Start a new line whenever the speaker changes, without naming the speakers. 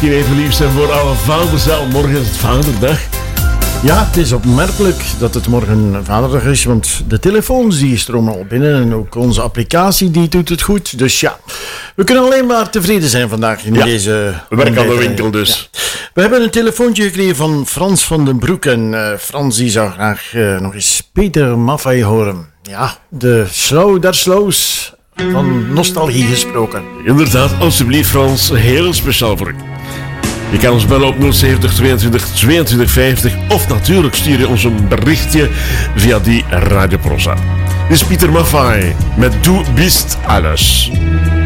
misschien even lief zijn voor alle vaders. Morgen is het Vaderdag.
Ja, het is opmerkelijk dat het morgen Vaderdag is, want de telefoons die stromen al binnen en ook onze applicatie die doet het goed. Dus ja, we kunnen alleen maar tevreden zijn vandaag in deze...
Werk aan de winkel dus.
Ja. We hebben een telefoontje gekregen van Frans van den Broek en Frans die zou graag nog eens Peter Maffay horen. Ja, de Slow der Slows, van nostalgie gesproken.
Inderdaad, alsjeblieft Frans, heel speciaal voor u. Je kan ons bellen op 070 22 22 50 of natuurlijk stuur je ons een berichtje via die radioproza. Dit is Peter Maffay met Du bist alles.